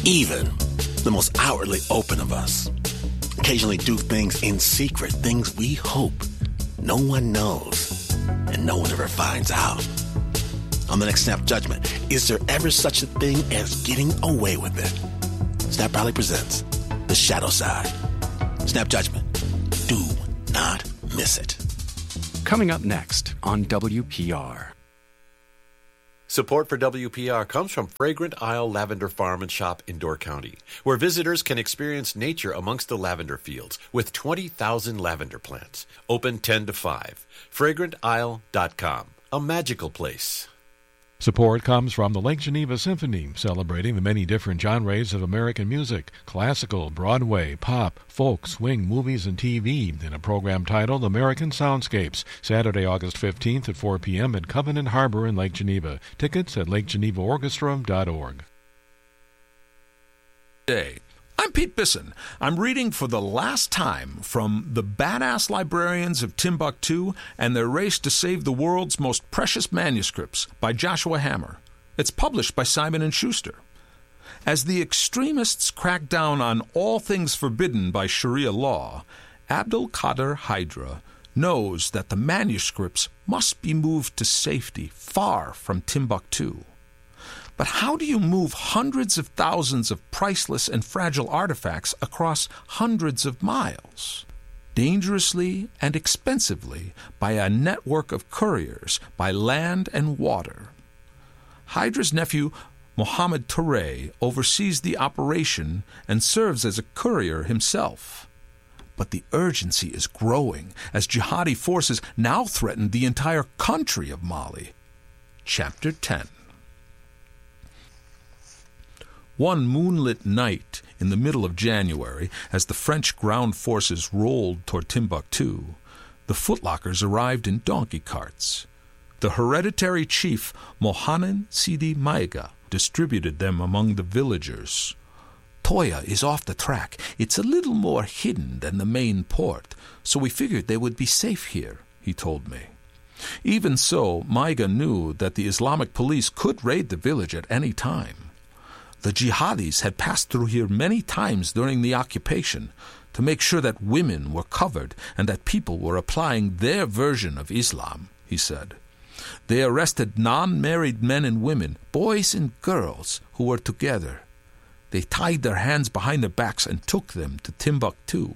Even the most outwardly open of us occasionally do things in secret, things we hope no one knows and no one ever finds out. On the next Snap Judgment, is there ever such a thing as getting away with it? Snap proudly presents The Shadow Side. Snap Judgment. Do not miss it. Coming up next on WPR. Support for WPR comes from Fragrant Isle Lavender Farm and Shop in Door County, where visitors can experience nature amongst the lavender fields with 20,000 lavender plants. Open 10 to 5. FragrantIsle.com. A magical place. Support comes from the Lake Geneva Symphony, celebrating the many different genres of American music, classical, Broadway, pop, folk, swing, movies, and TV, in a program titled American Soundscapes, Saturday, August 15th at 4 p.m. at Covenant Harbor in Lake Geneva. Tickets at lakegenevaorchestra.org. Day. I'm Pete Bisson. I'm reading for the last time from The Badass Librarians of Timbuktu and Their Race to Save the World's Most Precious Manuscripts by Joshua Hammer. It's published by Simon & Schuster. As the extremists crack down on all things forbidden by Sharia law, Abdul Qadir Hydra knows that the manuscripts must be moved to safety far from Timbuktu. But how do you move hundreds of thousands of priceless and fragile artifacts across hundreds of miles? Dangerously and expensively by a network of couriers by land and water. Hydra's nephew, Mohammed Touré, oversees the operation and serves as a courier himself. But the urgency is growing as jihadi forces now threaten the entire country of Mali. Chapter 10. One moonlit night in the middle of January, as the French ground forces rolled toward Timbuktu, the footlockers arrived in donkey carts. The hereditary chief, Mohamed Sidi Maiga, distributed them among the villagers. Toya is off the track. It's a little more hidden than the main port, so we figured they would be safe here, he told me. Even so, Maiga knew that the Islamic police could raid the village at any time. The jihadis had passed through here many times during the occupation to make sure that women were covered and that people were applying their version of Islam, he said. They arrested non-married men and women, boys and girls, who were together. They tied their hands behind their backs and took them to Timbuktu.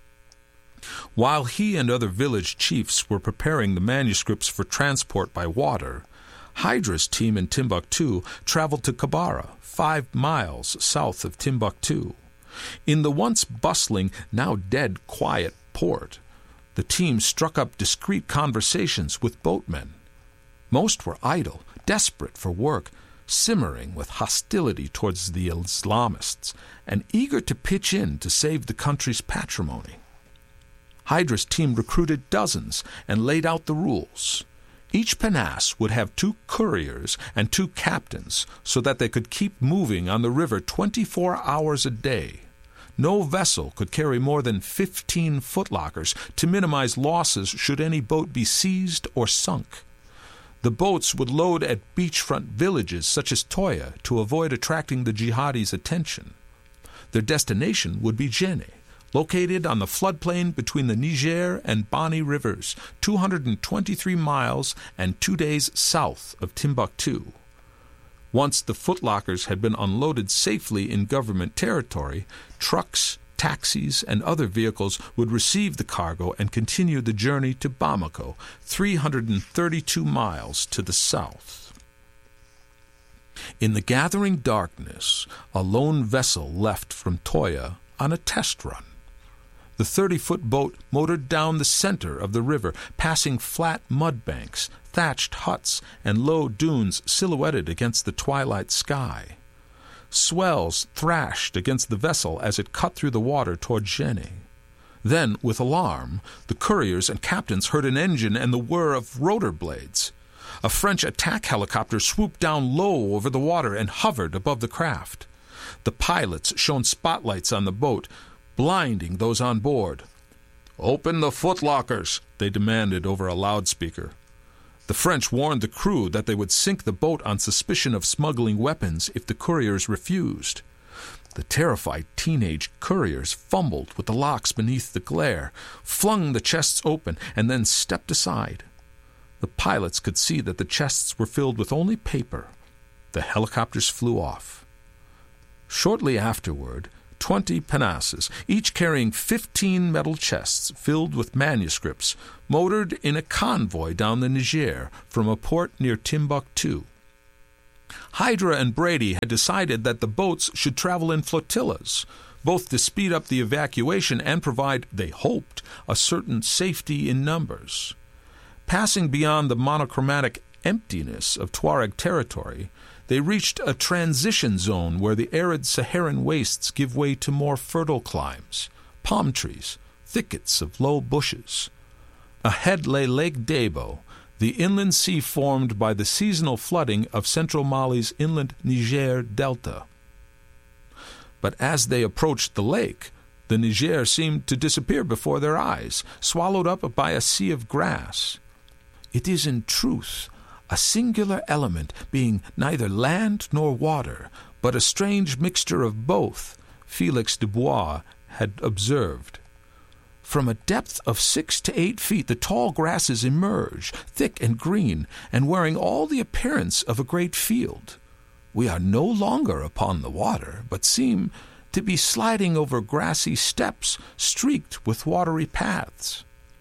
While he and other village chiefs were preparing the manuscripts for transport by water, Hydra's team in Timbuktu traveled to Kabara, 5 miles south of Timbuktu. In the once bustling, now dead quiet port, the team struck up discreet conversations with boatmen. Most were idle, desperate for work, simmering with hostility towards the Islamists, and eager to pitch in to save the country's patrimony. Hydra's team recruited dozens and laid out the rules. Each pinnace would have 2 couriers and 2 captains so that they could keep moving on the river 24 hours a day. No vessel could carry more than 15 footlockers to minimize losses should any boat be seized or sunk. The boats would load at beachfront villages such as Toya to avoid attracting the jihadis' attention. Their destination would be Jenne, located on the floodplain between the Niger and Bani rivers, 223 miles and 2 days south of Timbuktu. Once the footlockers had been unloaded safely in government territory, trucks, taxis, and other vehicles would receive the cargo and continue the journey to Bamako, 332 miles to the south. In the gathering darkness, a lone vessel left from Toya on a test run. The 30-foot boat motored down the center of the river, passing flat mud banks, thatched huts, and low dunes silhouetted against the twilight sky. Swells thrashed against the vessel as it cut through the water toward Jenne. Then, with alarm, the couriers and captains heard an engine and the whir of rotor blades. A French attack helicopter swooped down low over the water and hovered above the craft. The pilots shone spotlights on the boat, blinding those on board. "Open the footlockers," they demanded over a loudspeaker. The French warned the crew that they would sink the boat on suspicion of smuggling weapons if the couriers refused. The terrified teenage couriers fumbled with the locks beneath the glare, flung the chests open, and then stepped aside. The pilots could see that the chests were filled with only paper. The helicopters flew off. Shortly afterward, 20 pinnaces, each carrying 15 metal chests filled with manuscripts, motored in a convoy down the Niger from a port near Timbuktu. Hydra and Brady had decided that the boats should travel in flotillas, both to speed up the evacuation and provide, they hoped, a certain safety in numbers. Passing beyond the monochromatic emptiness of Tuareg territory, they reached a transition zone where the arid Saharan wastes give way to more fertile climes, palm trees, thickets of low bushes. Ahead lay Lake Debo, the inland sea formed by the seasonal flooding of central Mali's inland Niger delta. But as they approached the lake, the Niger seemed to disappear before their eyes, swallowed up by a sea of grass. It is in truth a singular element, being neither land nor water, but a strange mixture of both, Felix Dubois had observed. From a depth of 6 to 8 feet, the tall grasses emerge, thick and green, and wearing all the appearance of a great field. We are no longer upon the water, but seem to be sliding over grassy steps streaked with watery paths.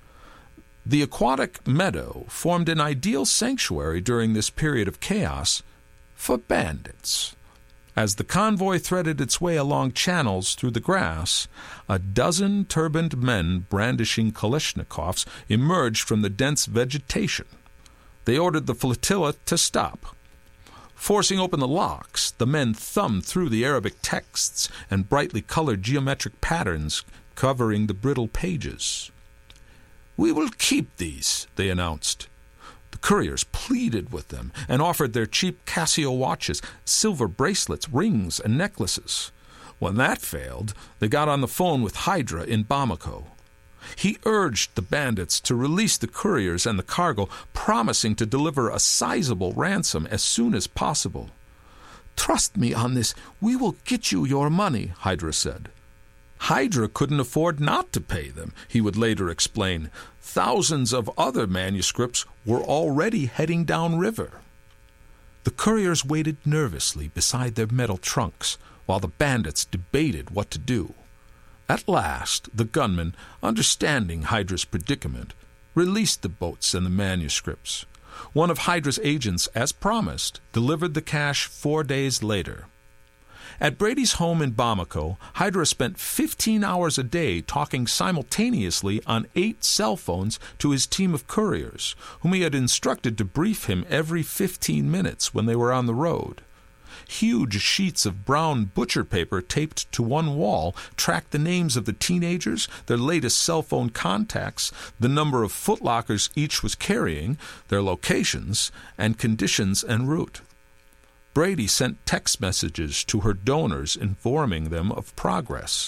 The aquatic meadow formed an ideal sanctuary during this period of chaos for bandits. As the convoy threaded its way along channels through the grass, a dozen turbaned men brandishing Kalashnikovs emerged from the dense vegetation. They ordered the flotilla to stop. Forcing open the locks, the men thumbed through the Arabic texts and brightly colored geometric patterns covering the brittle pages. "We will keep these," they announced. The couriers pleaded with them and offered their cheap Casio watches, silver bracelets, rings, and necklaces. When that failed, they got on the phone with Hydra in Bamako. He urged the bandits to release the couriers and the cargo, promising to deliver a sizable ransom as soon as possible. "Trust me on this. We will get you your money," Hydra said. Hydra couldn't afford not to pay them, he would later explain. Thousands of other manuscripts were already heading downriver. The couriers waited nervously beside their metal trunks while the bandits debated what to do. At last, the gunmen, understanding Hydra's predicament, released the boats and the manuscripts. One of Hydra's agents, as promised, delivered the cash 4 days later. At Brady's home in Bamako, Hydra spent 15 hours a day talking simultaneously on 8 cell phones to his team of couriers, whom he had instructed to brief him every 15 minutes when they were on the road. Huge sheets of brown butcher paper taped to one wall tracked the names of the teenagers, their latest cell phone contacts, the number of footlockers each was carrying, their locations, and conditions en route. Brady sent text messages to her donors informing them of progress.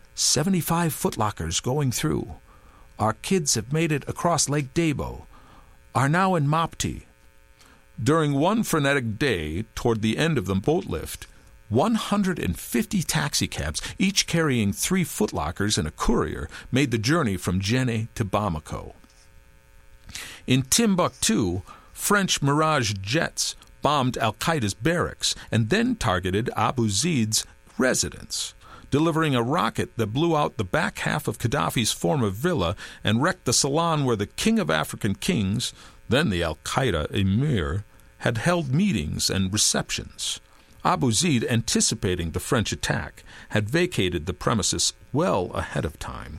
75 footlockers going through. Our kids have made it across Lake Debo. Are now in Mopti. During one frenetic day, toward the end of the boat lift, 150 taxicabs, each carrying 3 footlockers and a courier, made the journey from Djenné to Bamako. In Timbuktu, French Mirage jets bombed al-Qaeda's barracks and then targeted Abu Zaid's residence, delivering a rocket that blew out the back half of Gaddafi's former villa and wrecked the salon where the King of African Kings, then the al-Qaeda emir, had held meetings and receptions. Abu Zaid, anticipating the French attack, had vacated the premises well ahead of time.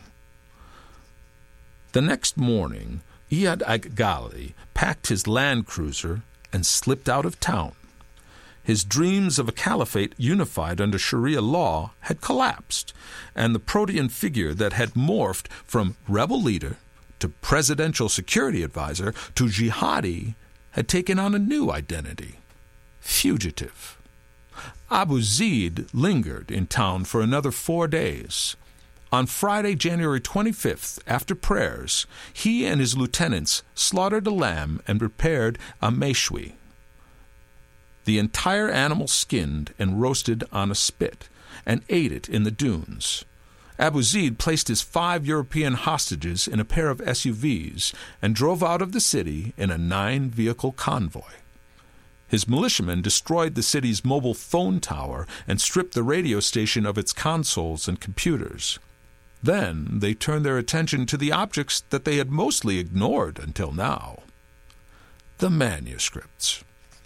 The next morning, Iyad Ghali packed his Land Cruiser and slipped out of town. His dreams of a caliphate unified under Sharia law had collapsed, and the protean figure that had morphed from rebel leader to presidential security advisor to jihadi had taken on a new identity: fugitive. Abu Zaid lingered in town for another 4 days. On Friday, January 25th, after prayers, he and his lieutenants slaughtered a lamb and prepared a meshwi, the entire animal skinned and roasted on a spit, and ate it in the dunes. Abu Zeid placed his 5 European hostages in a pair of SUVs and drove out of the city in a 9-vehicle convoy. His militiamen destroyed the city's mobile phone tower and stripped the radio station of its consoles and computers. Then they turned their attention to the objects that they had mostly ignored until now: the manuscripts.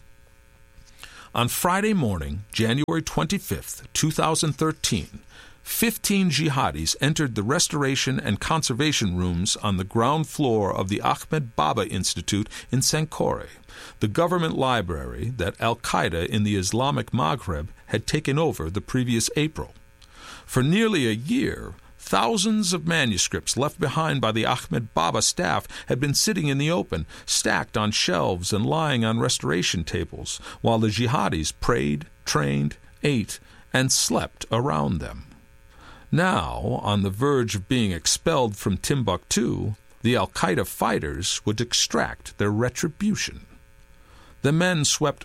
On Friday morning, January 25th, 2013, 15 jihadis entered the restoration and conservation rooms on the ground floor of the Ahmed Baba Institute in Sankore, the government library that al-Qaeda in the Islamic Maghreb had taken over the previous April. For nearly a year, thousands of manuscripts left behind by the Ahmed Baba staff had been sitting in the open, stacked on shelves and lying on restoration tables, while the jihadis prayed, trained, ate, and slept around them. Now, on the verge of being expelled from Timbuktu, the al-Qaeda fighters would extract their retribution. The men swept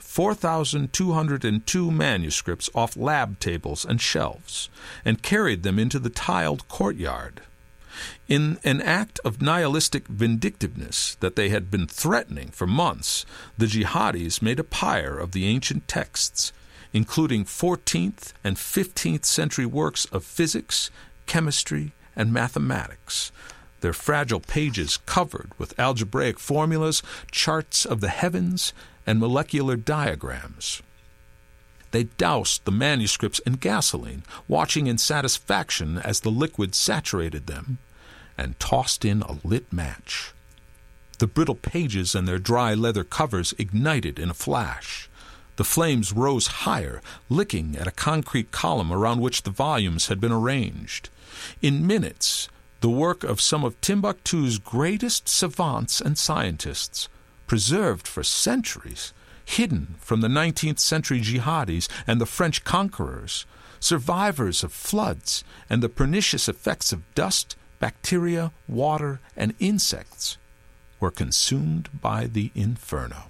4,202 manuscripts off lab tables and shelves and carried them into the tiled courtyard. In an act of nihilistic vindictiveness that they had been threatening for months, the jihadis made a pyre of the ancient texts, including 14th and 15th century works of physics, chemistry, and mathematics, their fragile pages covered with algebraic formulas, charts of the heavens, and molecular diagrams. They doused the manuscripts in gasoline, watching in satisfaction as the liquid saturated them, and tossed in a lit match. The brittle pages and their dry leather covers ignited in a flash. The flames rose higher, licking at a concrete column around which the volumes had been arranged. In minutes, the work of some of Timbuktu's greatest savants and scientists, preserved for centuries, hidden from the 19th century jihadis and the French conquerors, survivors of floods and the pernicious effects of dust, bacteria, water, and insects, were consumed by the inferno.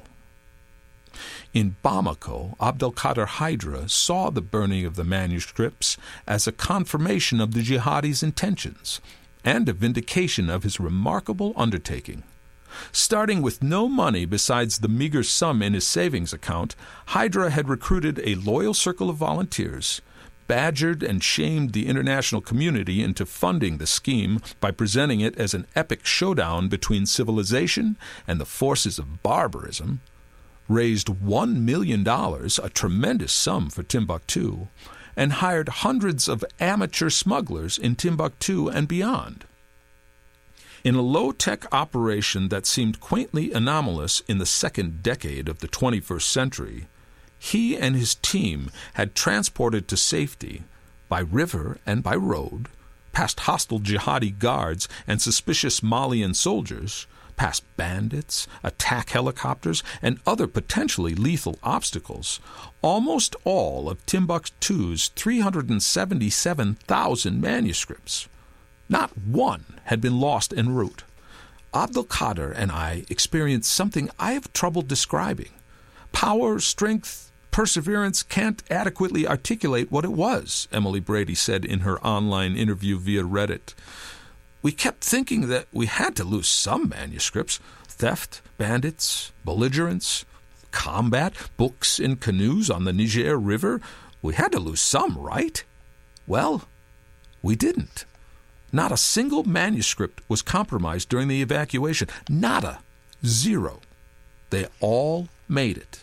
In Bamako, Abdelkader Hydra saw the burning of the manuscripts as a confirmation of the jihadis' intentions and a vindication of his remarkable undertaking. Starting with no money besides the meager sum in his savings account, Hydra had recruited a loyal circle of volunteers, badgered and shamed the international community into funding the scheme by presenting it as an epic showdown between civilization and the forces of barbarism, raised $1 million, a tremendous sum for Timbuktu, and hired hundreds of amateur smugglers in Timbuktu and beyond. In a low-tech operation that seemed quaintly anomalous in the second decade of the 21st century, he and his team had transported to safety, by river and by road, past hostile jihadi guards and suspicious Malian soldiers, past bandits, attack helicopters, and other potentially lethal obstacles, almost all of Timbuktu's 377,000 manuscripts. Not one had been lost en route. Abdelkader and I experienced something I have trouble describing. Power, strength, perseverance can't adequately articulate what it was, Emily Brady said in her online interview via Reddit. We kept thinking that we had to lose some manuscripts: theft, bandits, belligerents, combat, books in canoes on the Niger River. We had to lose some, right? Well, we didn't. Not a single manuscript was compromised during the evacuation. Nada. Zero. They all made it.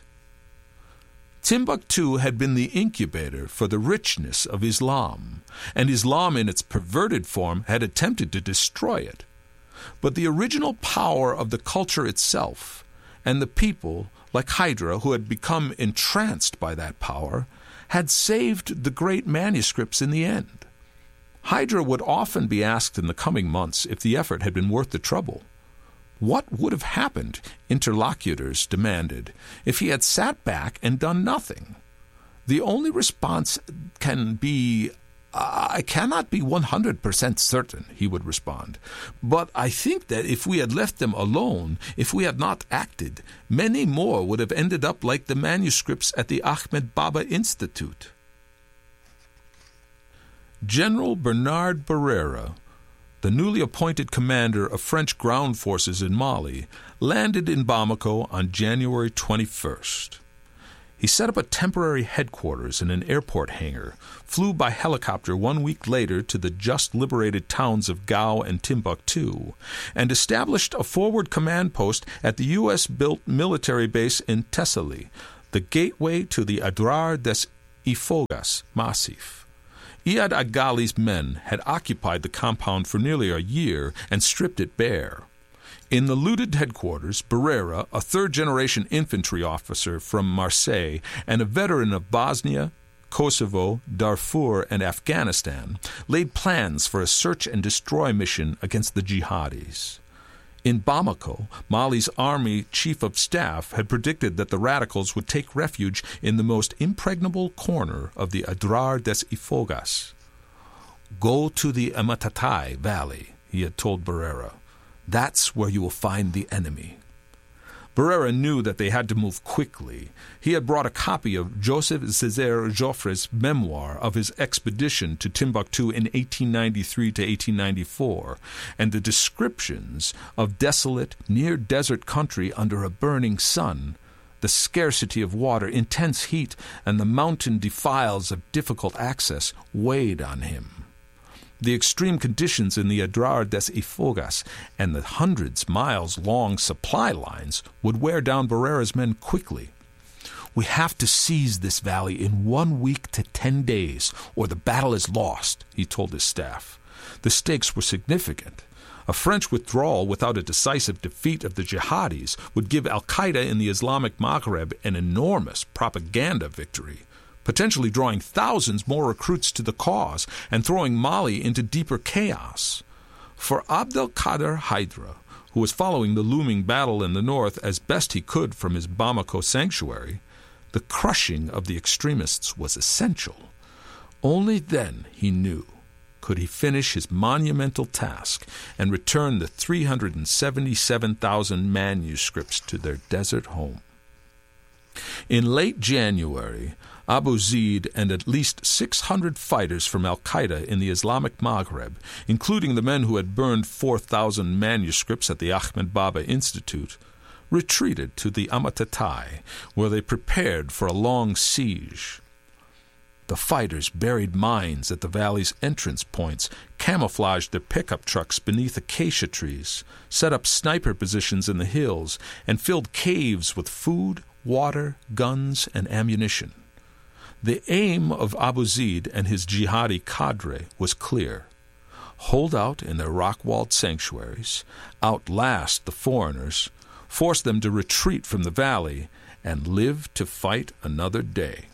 Timbuktu had been the incubator for the richness of Islam, and Islam in its perverted form had attempted to destroy it. But the original power of the culture itself, and the people, like Hydra, who had become entranced by that power, had saved the great manuscripts in the end. Hydra would often be asked in the coming months if the effort had been worth the trouble. What would have happened, interlocutors demanded, if he had sat back and done nothing? The only response can be, I cannot be 100% certain, he would respond. But I think that if we had left them alone, if we had not acted, many more would have ended up like the manuscripts at the Ahmed Baba Institute. General Bernard Barrera, the newly appointed commander of French ground forces in Mali, landed in Bamako on January 21st. He set up a temporary headquarters in an airport hangar, flew by helicopter 1 week later to the just-liberated towns of Gao and Timbuktu, and established a forward command post at the U.S.-built military base in Thessaly, the gateway to the Adrar des Ifogas Massif. Iyad Aghali's men had occupied the compound for nearly a year and stripped it bare. In the looted headquarters, Barrera, a third-generation infantry officer from Marseille and a veteran of Bosnia, Kosovo, Darfur, and Afghanistan, laid plans for a search-and-destroy mission against the jihadis. In Bamako, Mali's army chief of staff had predicted that the radicals would take refuge in the most impregnable corner of the Adrar des Ifogas. "Go to the Amatatai Valley," he had told Barrera. "That's where you will find the enemy." Barrera knew that they had to move quickly. He had brought a copy of Joseph Césaire Joffre's memoir of his expedition to Timbuktu in 1893 to 1894, and the descriptions of desolate, near-desert country under a burning sun, the scarcity of water, intense heat, and the mountain defiles of difficult access weighed on him. The extreme conditions in the Adrar des Ifogas and the hundreds miles-long supply lines would wear down Barrera's men quickly. "We have to seize this valley in 1 week to 10 days, or the battle is lost," he told his staff. The stakes were significant. A French withdrawal without a decisive defeat of the jihadis would give al-Qaeda in the Islamic Maghreb an enormous propaganda victory, potentially drawing thousands more recruits to the cause and throwing Mali into deeper chaos. For Abdelkader Haidara, who was following the looming battle in the north as best he could from his Bamako sanctuary, the crushing of the extremists was essential. Only then, he knew, could he finish his monumental task and return the 377,000 manuscripts to their desert home. In late January, Abu Zaid and at least 600 fighters from al-Qaeda in the Islamic Maghreb, including the men who had burned 4,000 manuscripts at the Ahmed Baba Institute, retreated to the Amatatai, where they prepared for a long siege. The fighters buried mines at the valley's entrance points, camouflaged their pickup trucks beneath acacia trees, set up sniper positions in the hills, and filled caves with food, water, guns, and ammunition. The aim of Abu Zaid and his jihadi cadre was clear: hold out in their rock-walled sanctuaries, outlast the foreigners, force them to retreat from the valley, and live to fight another day.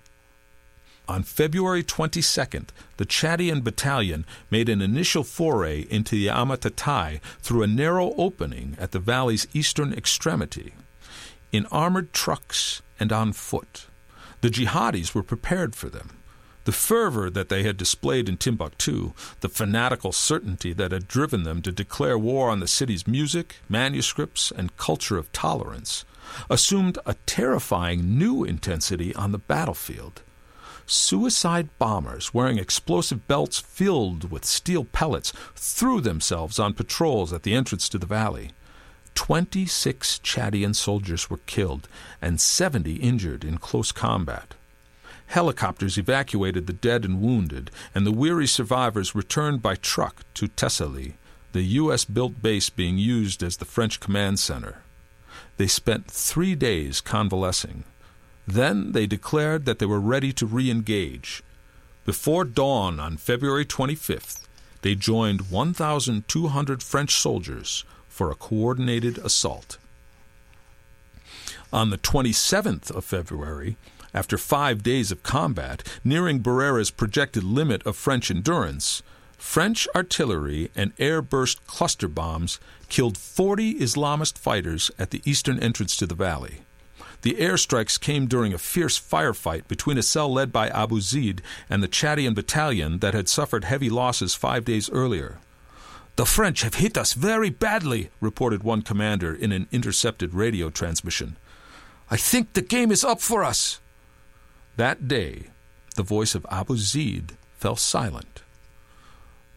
On February 22nd, the Chadian battalion made an initial foray into the Amatatai through a narrow opening at the valley's eastern extremity, in armored trucks and on foot. The jihadis were prepared for them. The fervor that they had displayed in Timbuktu, the fanatical certainty that had driven them to declare war on the city's music, manuscripts, and culture of tolerance, assumed a terrifying new intensity on the battlefield. Suicide bombers wearing explosive belts filled with steel pellets threw themselves on patrols at the entrance to the valley. 26 Chadian soldiers were killed and 70 injured in close combat. Helicopters evacuated the dead and wounded, and the weary survivors returned by truck to Thessaly, the U.S.-built base being used as the French command center. They spent 3 days convalescing. Then they declared that they were ready to re-engage. Before dawn on February 25th, they joined 1,200 French soldiers for a coordinated assault. On the 27th of February, after 5 days of combat, nearing Barrera's projected limit of French endurance, French artillery and air-burst cluster bombs killed 40 Islamist fighters at the eastern entrance to the valley. The airstrikes came during a fierce firefight between a cell led by Abu Zaid and the Chadian battalion that had suffered heavy losses 5 days earlier. "The French have hit us very badly," reported one commander in an intercepted radio transmission. "I think the game is up for us." That day, the voice of Abu Zaid fell silent.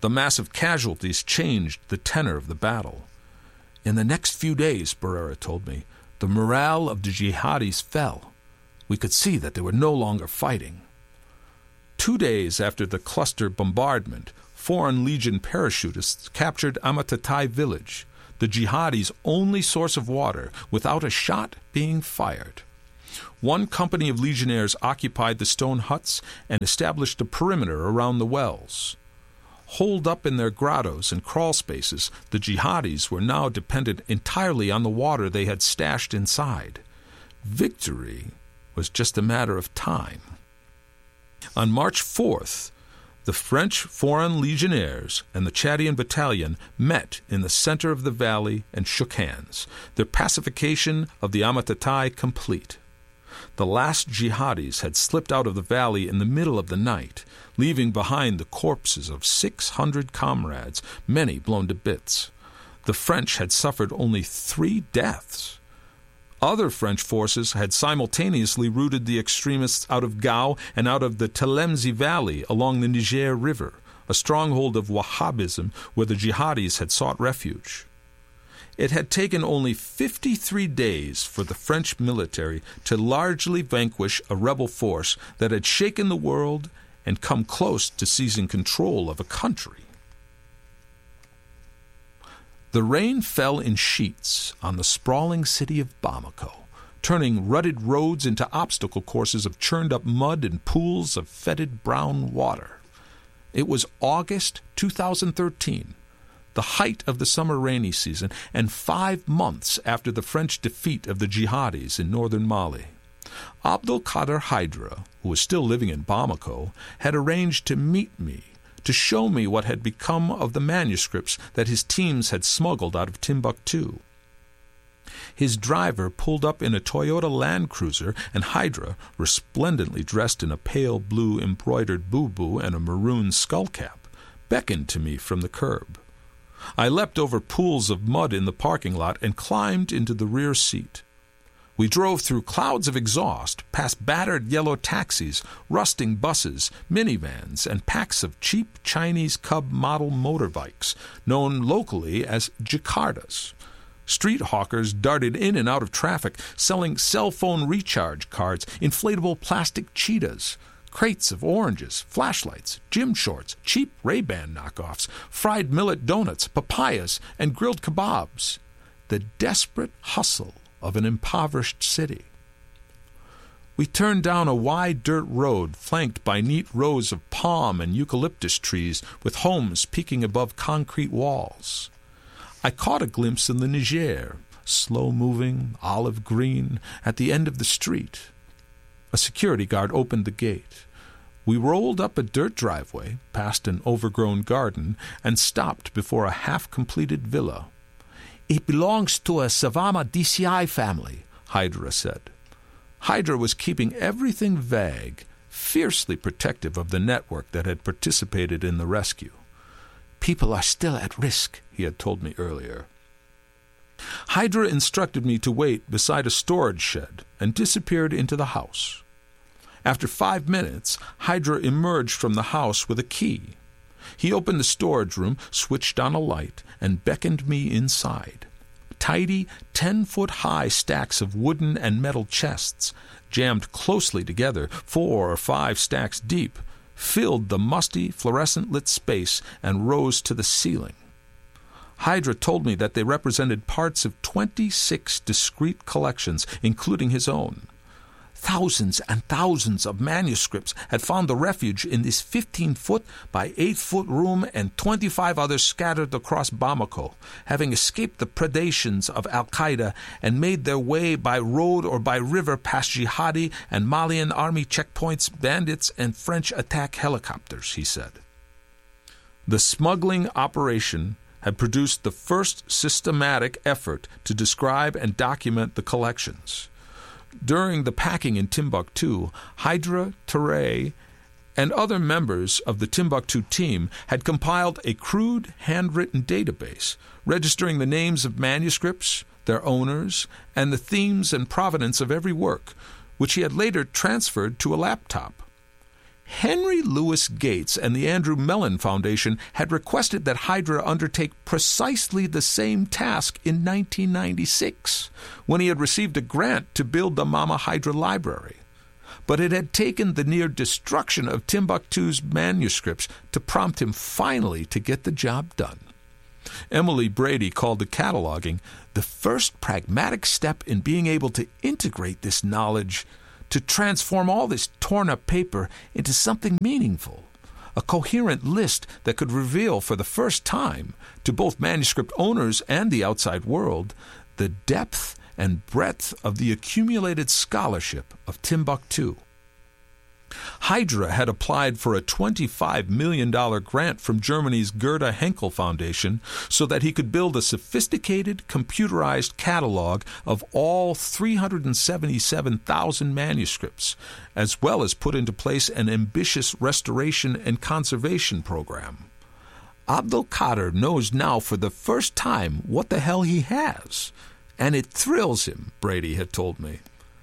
The massive casualties changed the tenor of the battle. In the next few days, Barrera told me, the morale of the jihadis fell. We could see that they were no longer fighting. 2 days after the cluster bombardment, Foreign Legion parachutists captured Amatatai village, the jihadis' only source of water, without a shot being fired. One company of legionnaires occupied the stone huts and established a perimeter around the wells. Holed up in their grottos and crawl spaces, the jihadis were now dependent entirely on the water they had stashed inside. Victory was just a matter of time. On March 4th, the French Foreign Legionnaires and the Chadian Battalion met in the center of the valley and shook hands, their pacification of the Amatatai complete. The last jihadis had slipped out of the valley in the middle of the night, leaving behind the corpses of 600 comrades, many blown to bits. The French had suffered only 3 deaths. Other French forces had simultaneously routed the extremists out of Gao and out of the Telemzi Valley along the Niger River, a stronghold of Wahhabism where the jihadis had sought refuge. It had taken only 53 days for the French military to largely vanquish a rebel force that had shaken the world and come close to seizing control of a country. The rain fell in sheets on the sprawling city of Bamako, turning rutted roads into obstacle courses of churned-up mud and pools of fetid brown water. It was August 2013, the height of the summer rainy season, and 5 months after the French defeat of the jihadis in northern Mali. Abdul Qadir Hydra, who was still living in Bamako, had arranged to meet me, to show me what had become of the manuscripts that his teams had smuggled out of Timbuktu. His driver pulled up in a Toyota Land Cruiser, and Hydra, resplendently dressed in a pale blue embroidered bubu and a maroon skullcap, beckoned to me from the curb. I leapt over pools of mud in the parking lot and climbed into the rear seat. We drove through clouds of exhaust, past battered yellow taxis, rusting buses, minivans, and packs of cheap Chinese Cub model motorbikes, known locally as Jakartas. Street hawkers darted in and out of traffic, selling cell phone recharge cards, inflatable plastic cheetahs, crates of oranges, flashlights, gym shorts, cheap Ray-Ban knockoffs, fried millet donuts, papayas, and grilled kebabs. The desperate hustle of an impoverished city. We turned down a wide dirt road flanked by neat rows of palm and eucalyptus trees with homes peeking above concrete walls. I caught a glimpse of the Niger, slow-moving, olive green, at the end of the street. A security guard opened the gate. We rolled up a dirt driveway, past an overgrown garden, and stopped before a half-completed villa. "It belongs to a Savama DCI family," Hydra said. Hydra was keeping everything vague, fiercely protective of the network that had participated in the rescue. "People are still at risk," he had told me earlier. Hydra instructed me to wait beside a storage shed and disappeared into the house. After 5 minutes, Hydra emerged from the house with a key. He opened the storage room, switched on a light, and beckoned me inside. Tidy, 10-foot-high stacks of wooden and metal chests, jammed closely together, 4 or 5 stacks deep, filled the musty, fluorescent-lit space and rose to the ceiling. Hydra told me that they represented parts of 26 discrete collections, including his own. Thousands and thousands of manuscripts had found the refuge in this 15-foot by 8-foot room, and 25 others scattered across Bamako, having escaped the predations of Al-Qaeda and made their way by road or by river past jihadi and Malian army checkpoints, bandits, and French attack helicopters, he said. The smuggling operation had produced the first systematic effort to describe and document the collections. During the packing in Timbuktu, Hydra, Teray, and other members of the Timbuktu team had compiled a crude, handwritten database registering the names of manuscripts, their owners, and the themes and provenance of every work, which he had later transferred to a laptop. Henry Louis Gates and the Andrew Mellon Foundation had requested that Hydra undertake precisely the same task in 1996, when he had received a grant to build the Mama Hydra Library. But it had taken the near destruction of Timbuktu's manuscripts to prompt him finally to get the job done. Emily Brady called the cataloging the first pragmatic step in being able to integrate this knowledge, to transform all this torn-up paper into something meaningful, a coherent list that could reveal for the first time to both manuscript owners and the outside world the depth and breadth of the accumulated scholarship of Timbuktu. Hydra had applied for a $25 million grant from Germany's Gerda Henkel Foundation so that he could build a sophisticated, computerized catalog of all 377,000 manuscripts, as well as put into place an ambitious restoration and conservation program. Abdul Qadir knows now for the first time what the hell he has, and it thrills him, Brady had told me.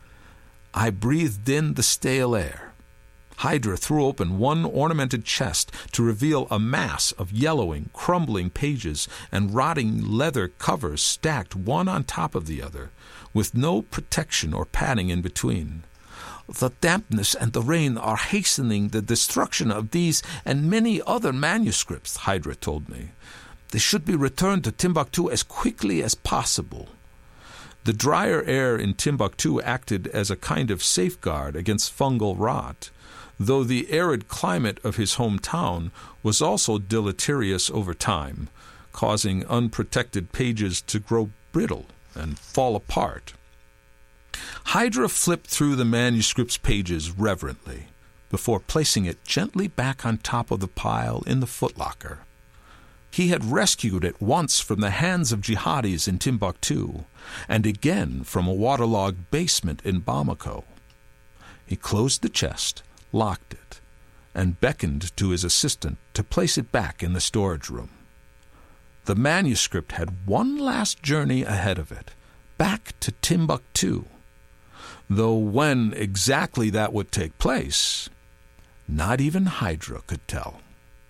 I breathed in the stale air. Hydra threw open one ornamented chest to reveal a mass of yellowing, crumbling pages and rotting leather covers stacked one on top of the other, with no protection or padding in between. The dampness and the rain are hastening the destruction of these and many other manuscripts, Hydra told me. They should be returned to Timbuktu as quickly as possible. The drier air in Timbuktu acted as a kind of safeguard against fungal rot, though the arid climate of his hometown was also deleterious over time, causing unprotected pages to grow brittle and fall apart. Hydra flipped through the manuscript's pages reverently before placing it gently back on top of the pile in the footlocker. He had rescued it once from the hands of jihadis in Timbuktu, and again from a waterlogged basement in Bamako. He closed the chest, locked it, and beckoned to his assistant to place it back in the storage room. The manuscript had one last journey ahead of it, back to Timbuktu, though when exactly that would take place, not even Hydra could tell.